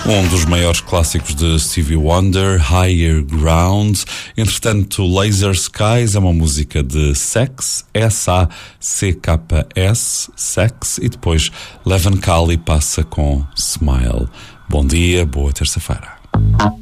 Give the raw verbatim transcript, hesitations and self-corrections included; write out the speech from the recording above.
Um dos maiores clássicos de Stevie Wonder, Higher Ground. Entretanto, Laser Skies é uma música de Sex, S A C K S, Sex, e depois Leven Kali passa com Smile. Bom dia, boa terça-feira.